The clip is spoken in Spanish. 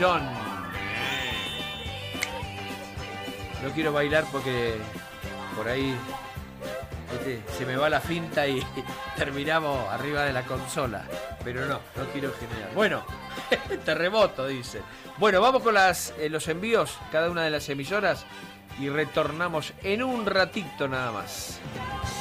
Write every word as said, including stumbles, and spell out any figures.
John. No quiero bailar porque por ahí ¿viste? Se me va la finta y terminamos arriba de la consola. Pero no, no quiero generar. Bueno, terremoto, dice. Bueno, vamos con las, eh, los envíos, cada una de las emisoras, y retornamos en un ratito nada más.